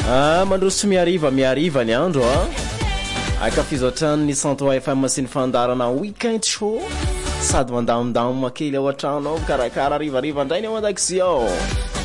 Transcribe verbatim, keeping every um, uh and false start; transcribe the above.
Ah, mandroso miariva miariva ny andro a akafizoatrany ny centre F M sy ny fandarana weekend show sady mandamindamo makely ao an-trano ao karakara arivariva indray ny ao an-dakozia ao